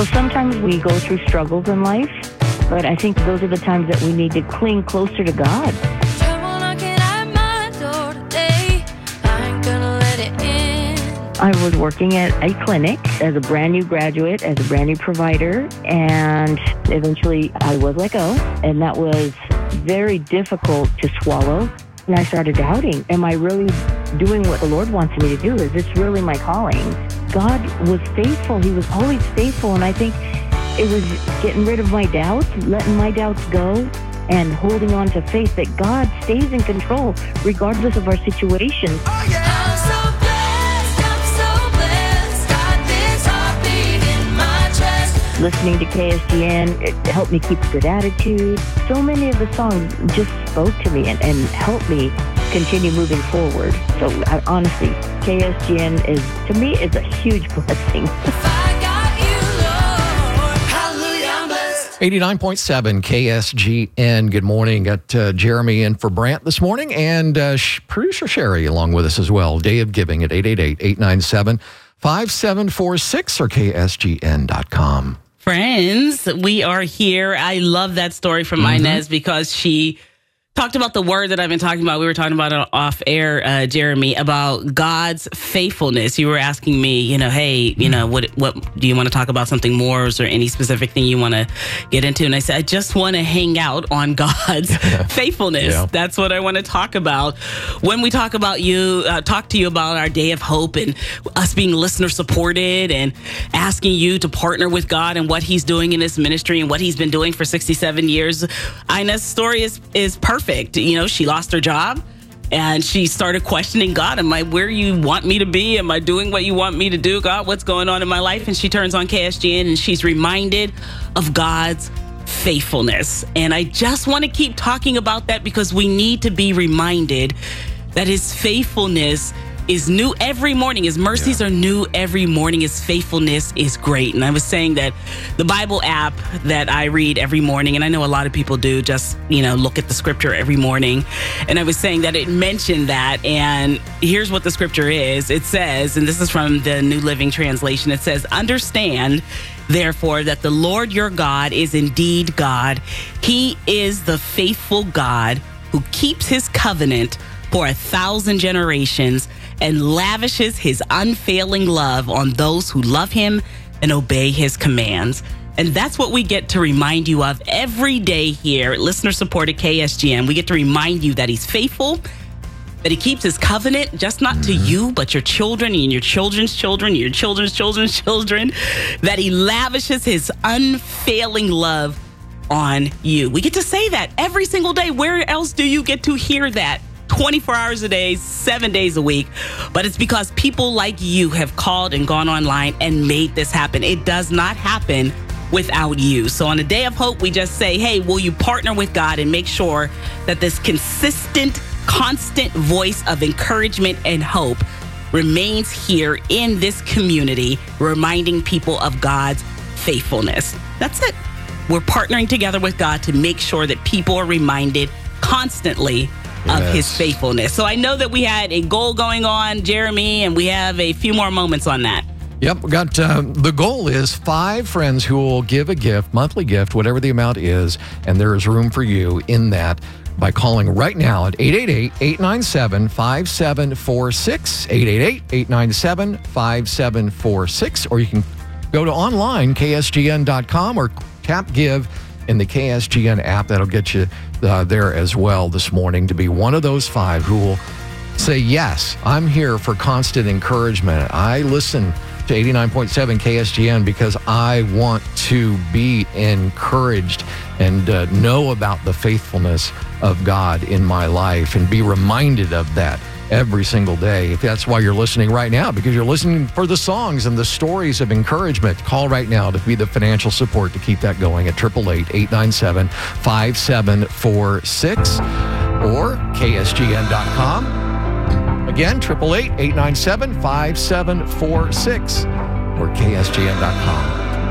So sometimes we go through struggles in life, but I think those are the times that we need to cling closer to God. I was working at a clinic as a brand new graduate, as a brand new provider, and eventually I was let go, and that was very difficult to swallow. And I started doubting, am I really doing what the Lord wants me to do? Is this really my calling? God was faithful. He was always faithful, and I think it was getting rid of my doubts, letting my doubts go, and holding on to faith that God stays in control regardless of our situation. Oh, yeah. Listening to KSGN, it helped me keep a good attitude. So many of the songs just spoke to me and helped me continue moving forward. So honestly, KSGN to me is a huge blessing. 89.7 KSGN. Good morning. Got Jeremy in for Brant this morning, and producer Sherry along with us as well. Day of Giving at 888-897-5746 or ksgn.com. Friends, we are here. I love that story from Inez because she talked about the word that I've been talking about. We were talking about it off air, Jeremy, about God's faithfulness. You were asking me, hey, what do you want to talk about something more? Is there any specific thing you want to get into? And I said, I just want to hang out on God's faithfulness. Yeah. That's what I want to talk about. When we talk about talk to you about our Day of Hope and us being listener supported and asking you to partner with God and what he's doing in this ministry and what he's been doing for 67 years. Inez's story is perfect. She lost her job and she started questioning God. Am I where you want me to be? Am I doing what you want me to do? God, what's going on in my life? And she turns on KSGN and she's reminded of God's faithfulness. And I just want to keep talking about that because we need to be reminded that his faithfulness is new every morning. His mercies are new every morning. His faithfulness is great. And I was saying that the Bible app that I read every morning, and I know a lot of people do, just, look at the scripture every morning. And I was saying that it mentioned that. And here's what the scripture is. It says, and this is from the New Living Translation, it says, understand, therefore, that the Lord your God is indeed God. He is the faithful God who keeps his covenant for 1,000 generations and lavishes his unfailing love on those who love him and obey his commands. And that's what we get to remind you of every day here at Listener Supported KSGN. We get to remind you that he's faithful, that he keeps his covenant, just not to you, but your children and your children's children, your children's children's children, that he lavishes his unfailing love on you. We get to say that every single day. Where else do you get to hear that? 24 hours a day, 7 days a week. But it's because people like you have called and gone online and made this happen. It does not happen without you. So on a Day of Hope, we just say, hey, will you partner with God and make sure that this consistent, constant voice of encouragement and hope remains here in this community, reminding people of God's faithfulness. That's it. We're partnering together with God to make sure that people are reminded constantly of his faithfulness. So I know that we had a goal going on, Jeremy, and we have a few more moments on that. Yep, we got the goal is 5 friends who will give a gift, monthly gift, whatever the amount is, and there is room for you in that by calling right now at 888-897-5746, 888-897-5746, or you can go to online, ksgn.com, or tap give in the KSGN app. That'll get you there as well this morning to be one of those 5 who will say, yes, I'm here for constant encouragement. I listen to 89.7 KSGN because I want to be encouraged and know about the faithfulness of God in my life and be reminded of that every single day. If that's why you're listening right now, because you're listening for the songs and the stories of encouragement, call right now to be the financial support to keep that going at 888-897-5746 or ksgn.com. Again, 888-897-5746 or ksgn.com.